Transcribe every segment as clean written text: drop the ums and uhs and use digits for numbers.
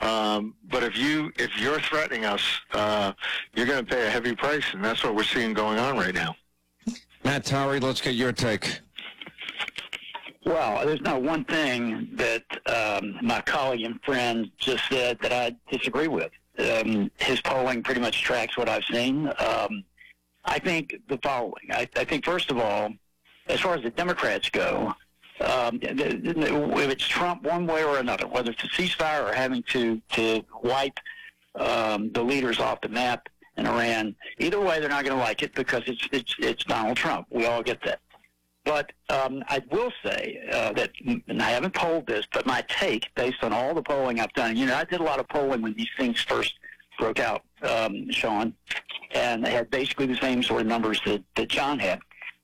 But if you're threatening us, you're going to pay a heavy price, and that's what we're seeing going on right now. Matt Towery, let's get your take. Well, there's not one thing that my colleague and friend just said that I disagree with. His polling pretty much tracks what I've seen. I think the following. I think, first of all, as far as the Democrats go, if it's Trump one way or another, whether it's a ceasefire or having to wipe the leaders off the map in Iran, either way they're not going to like it because it's Donald Trump. We all get that. But I will say that, and I haven't polled this, but my take, based on all the polling I've done, I did a lot of polling when these things first broke out, Sean, and they had basically the same sort of numbers that John had.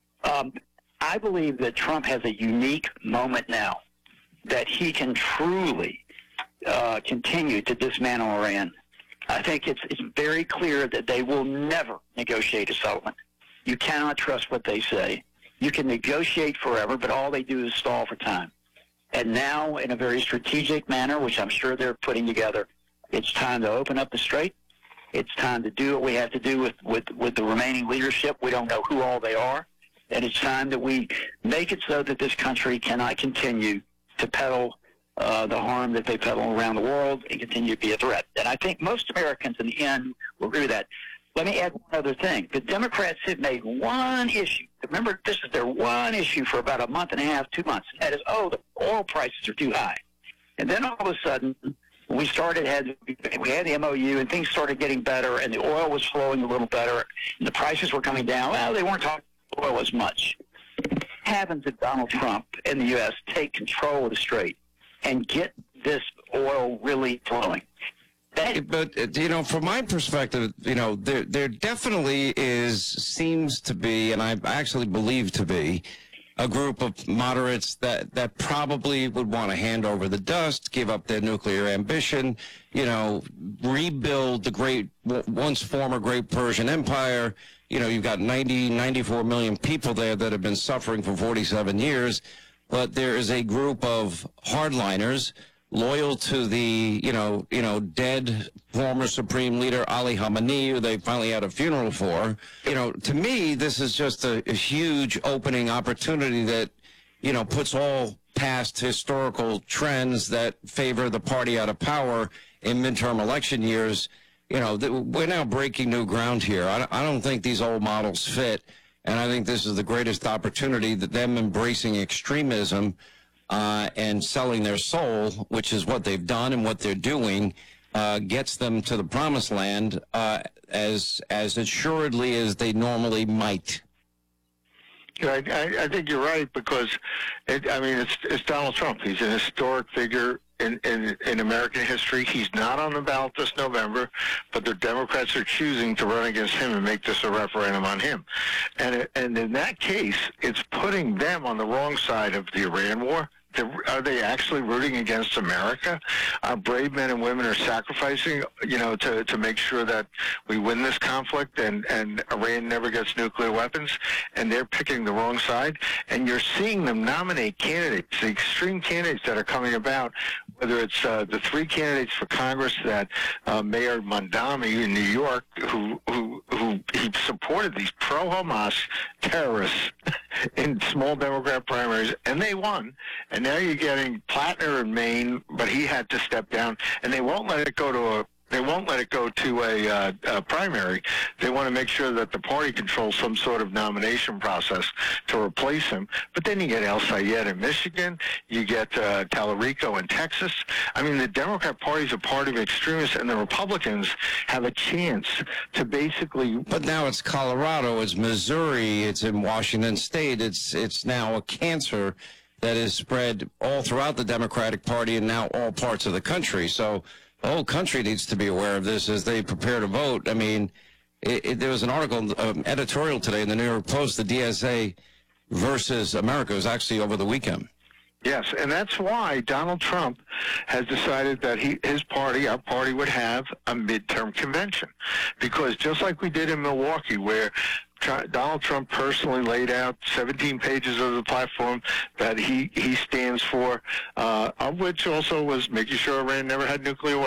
I believe that Trump has a unique moment now that he can truly continue to dismantle Iran. I think it's very clear that they will never negotiate a settlement. You cannot trust what they say. You can negotiate forever, but all they do is stall for time. And now, in a very strategic manner, which I'm sure they're putting together, it's time to open up the strait. It's time to do what we have to do with the remaining leadership. We don't know who all they are. And it's time that we make it so that this country cannot continue to peddle the harm that they peddle around the world and continue to be a threat. And I think most Americans in the end will agree with that. Let me add one other thing. The Democrats have made one issue. Remember, this is their one issue for about a month and a half, 2 months. And that is, the oil prices are too high. And then all of a sudden, we had the MOU, and things started getting better, and the oil was flowing a little better, and the prices were coming down. Well, they weren't talking oil as much. What happens if Donald Trump and the U.S. take control of the strait and get this oil really flowing? But, from my perspective, there definitely seems to be, and I actually believe to be, a group of moderates that probably would want to hand over the dust, give up their nuclear ambition, rebuild the once former great Persian Empire. You've got 94 million people there that have been suffering for 47 years. But there is a group of hardliners loyal to the, dead former Supreme Leader Ali Khamenei, who they finally had a funeral for. To me, this is just a huge opening opportunity that, puts all past historical trends that favor the party out of power in midterm election years. We're now breaking new ground here. I don't think these old models fit, and I think this is the greatest opportunity that them embracing extremism and selling their soul, which is what they've done and what they're doing, gets them to the promised land as assuredly as they normally might. I think you're right because, it's Donald Trump. He's an historic figure in American history. He's not on the ballot this November, but the Democrats are choosing to run against him and make this a referendum on him. And in that case, it's putting them on the wrong side of the Iran war. Are they actually rooting against America? Our brave men and women are sacrificing, to make sure that we win this conflict and Iran never gets nuclear weapons, and they're picking the wrong side. And you're seeing them nominate candidates, the extreme candidates that are coming about, whether it's the three candidates for Congress that Mayor Mondami in New York, who he supported these pro-Hamas terrorists in small Democrat primaries, and they won. And now you're getting Plattner in Maine, but he had to step down, and they won't let it go to a primary. They want to make sure that the party controls some sort of nomination process to replace him. But then you get El Sayed in Michigan. You get Tallarico in Texas. The Democrat Party is a party of extremists, and the Republicans have a chance to basically... But now it's Colorado, it's Missouri, it's in Washington State. It's now a cancer that is spread all throughout the Democratic Party and now all parts of the country. So the whole country needs to be aware of this as they prepare to vote. There was an article, editorial today in the New York Post, the DSA versus America. It was actually over the weekend. Yes, and that's why Donald Trump has decided that his party, our party, would have a midterm convention. Because just like we did in Milwaukee, where Donald Trump personally laid out 17 pages of the platform that he stands for, of which also was making sure Iran never had nuclear weapons.